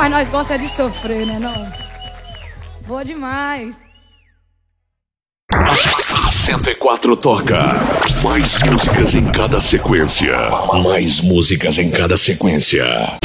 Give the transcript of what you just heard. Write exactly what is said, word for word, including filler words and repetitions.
mas nós gostamos de sofrer, né não? Boa demais. A cento e quatro toca mais músicas em cada sequência. Mais músicas em cada sequência.